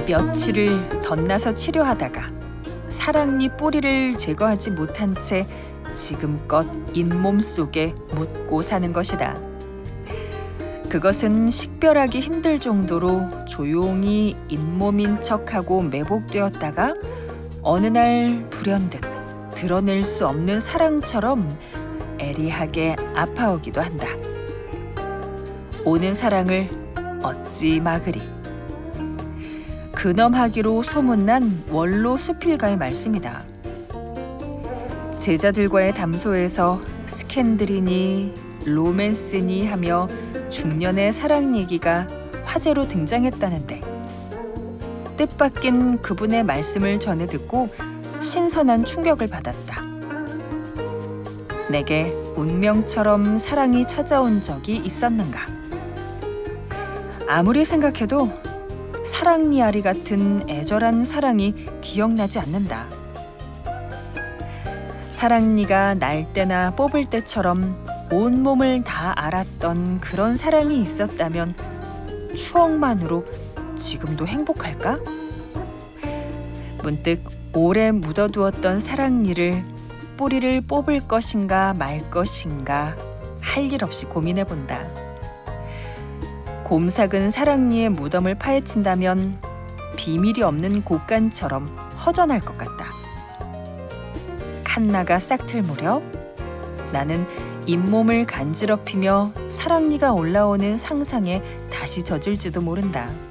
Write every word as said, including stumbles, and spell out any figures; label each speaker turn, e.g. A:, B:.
A: 며칠을 덧나서 치료하다가 사랑니 뿌리를 제거하지 못한 채 지금껏 잇몸 속에 묻고 사는 것이다. 그것은 식별하기 힘들 정도로 조용히 잇몸인 척하고 매복되었다가 어느 날 불현듯 드러낼 수 없는 사랑처럼 애리하게 아파오기도 한다. 오는 사랑을 어찌 막으리. 근엄하기로 소문난 원로 수필가의 말씀이다. 제자들과의 담소에서 스캔들이니 로맨스니 하며 중년의 사랑 얘기가 화제로 등장했다는데 뜻밖인 그분의 말씀을 전해 듣고 신선한 충격을 받았다. 내게 운명처럼 사랑이 찾아온 적이 있었는가? 아무리 생각해도 사랑니아리 같은 애절한 사랑이 기억나지 않는다. 사랑니가 날 때나 뽑을 때처럼 온몸을 다 알았던 그런 사랑이 있었다면 추억만으로 지금도 행복할까? 문득 오래 묻어두었던 사랑니를 뿌리를 뽑을 것인가 말 것인가 할 일 없이 고민해본다. 곰삭은 사랑니의 무덤을 파헤친다면 비밀이 없는 곳간처럼 허전할 것 같다. 칸나가 싹 틀 무렵 나는 잇몸을 간지럽히며 사랑니가 올라오는 상상에 다시 젖을지도 모른다.